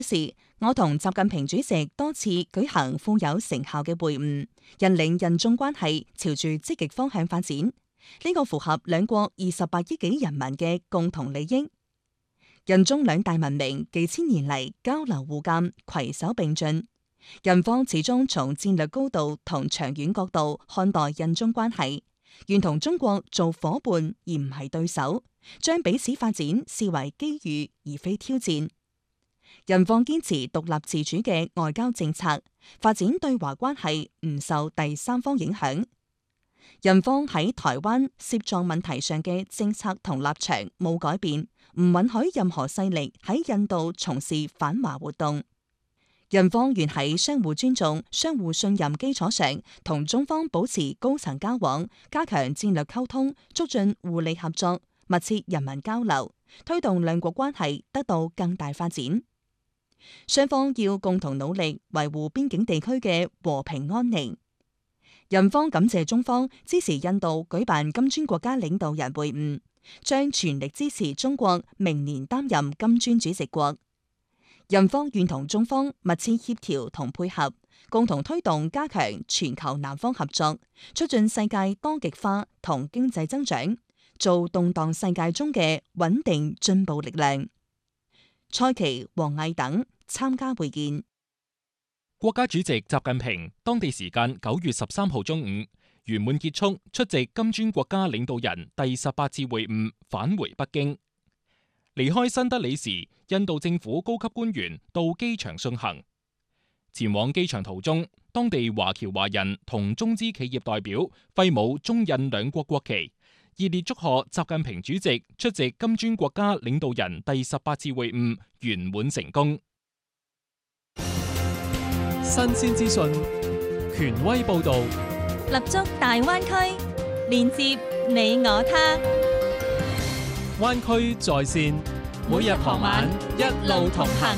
時，我同習近平主席多次舉行富有成效嘅會晤，引領印中關係朝住積極方向發展。呢個符合兩國28億幾人民嘅共同利益。印中兩大文明幾千年嚟交流互鑒，攜手並進。印方始終從戰略高度同長遠角度看待印中關係，願同中國做夥伴而唔係對手，將彼此發展視為機遇而非挑戰。印方堅持獨立自主嘅外交政策，發展對華關係唔受第三方影響。印方喺台灣涉藏問題上嘅政策同立場冇改變，唔允許任何勢力喺印度從事反華活動。印方願喺相互尊重、相互信任基礎上，同中方保持高層交往，加強戰略溝通，促進互利合作，密切人民交流，推動兩國關係得到更大發展。雙方要共同努力維護邊境地區嘅和平安寧。印方感謝中方支持印度舉辦金磚國家領導人會晤，將全力支持中國明年擔任金磚主席國。印方願同中方密切協調同配合，共同推動加強全球南方合作，促進世界多極化同經濟增長，做動盪世界中嘅穩定進步力量。蔡奇、王毅等參加會見。 國家主席習近平當地時間9月13號中午圓滿結束出席金磚國家領導人第18次會晤，返回北京。離開新德里時，印度政府高級官員到機場送行。前往機場途中，當地華僑華人同中資企業代表揮舞中印兩國國旗，熱烈祝賀習近平主席出席金磚國家領導人第18次會晤圓滿成功。 新鮮資訊，權威報導， 立足大灣區，連接你我他。 灣區在線，每日傍晚一路同行。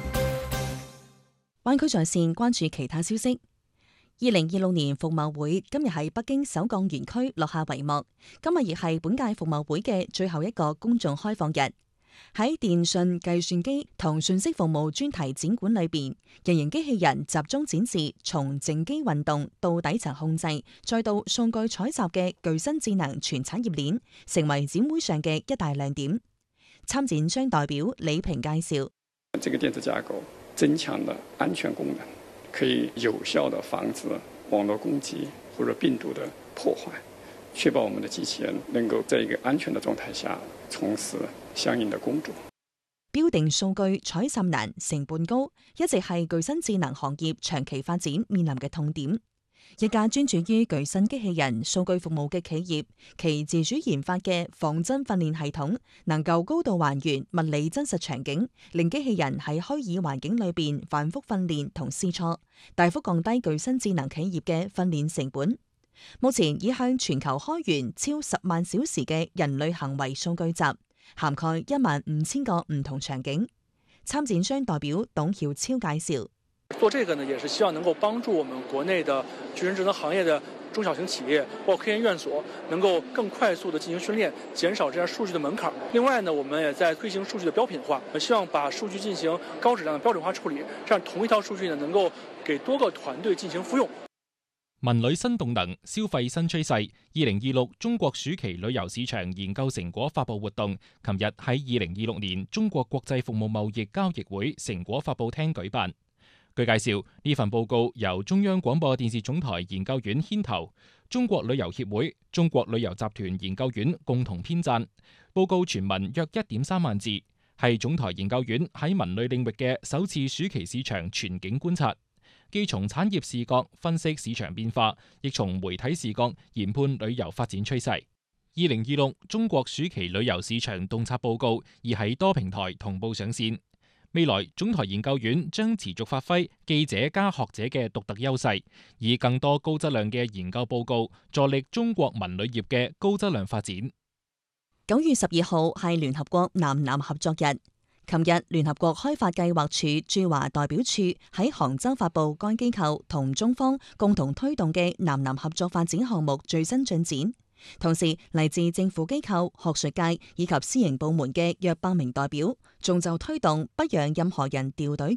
灣區在線關注其他消息。2026年服貿會今日喺北京首鋼園區落下帷幕，今日亦係本屆服貿會嘅最後一個公眾開放日。喺電訊、計算機同信息服務專題展館裏邊，人形機器人集中展示從靜機運動到底層控制，再到數據採集嘅具身智能全產業鏈，成為展會上嘅一大亮點。參展商代表李平介紹： 這個電子架構增強了安全功能，可以有效地防止網絡攻擊或者病毒的破壞，確保我們的機器人能夠在一個安全的狀態下從事相應的工作。 標定數據採集難、成本高，一直係具身智能行業長期發展面臨嘅痛點。一家專注於具身機器人數據服務嘅企業，其自主研發嘅仿真訓練系統，能夠高度還原物理真實場景，令機器人喺虛擬環境裏邊反覆訓練同試錯，大幅降低具身智能企業嘅訓練成本。目前已向全球開源超10萬小時嘅人類行為數據集，涵蓋15000個唔同場景。參展商代表董曉超介紹： 做這個呢，也是希望能夠幫助我們國內的具身智能行業的中小型企業，包括科研院所，能夠更快速地進行訓練，減少這樣數據的門檻。另外呢，我們也在推行數據的標品化，希望把數據進行高質量的標準化處理，這樣同一條數據呢，能夠給多個團隊進行複用。 文旅新動能，消費新趨勢。2026中國暑期旅遊市場研究成果發佈活動，琴日喺2026年中國國際服務貿易交易會成果發佈廳舉辦。據介紹，呢份報告由中央廣播電視總台研究院牽頭，中國旅遊協會、中國旅遊集團研究院共同編撰。報告全文約1.3萬字，係總台研究院喺文旅領域嘅首次暑期市場全景觀察。既從產業視角分析市場變化，亦從媒體視角研判旅遊發展趨勢。2026中國暑期旅遊市場洞察報告已喺多平台同步上線。未來總台研究院將持續發揮記者加學者嘅獨特優勢，以更多高質量嘅研究報告助力中國文旅業嘅高質量發展。 9月12號係聯合國南南合作日。琴日，聯合國開發計劃署駐華代表處喺杭州發佈該機構同中方共同推動嘅南南合作發展項目最新進展。 同時，嚟自政府機構、學術界以及私營部門嘅約100名代表，仲就推動不讓任何人掉隊